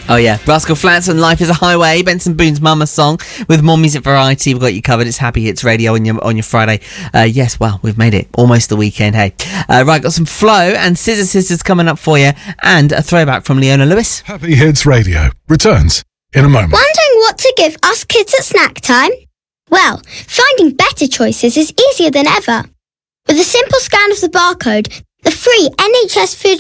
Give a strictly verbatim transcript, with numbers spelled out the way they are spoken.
Oh, yeah. Rascal Flatts and Life is a Highway. Benson Boone's Mama song with more music variety. We've got you covered. It's Happy Hits Radio on your on your Friday. Uh, yes, well, we've made it. Almost the weekend, hey. Uh, right, got some Flow and Scissor Sisters coming up for you, and a throwback from Leona Lewis. Happy Hits Radio returns in a moment. Wondering what to give us kids at snack time? Well, finding better choices is easier than ever. With a simple scan of the barcode, the free N H S Food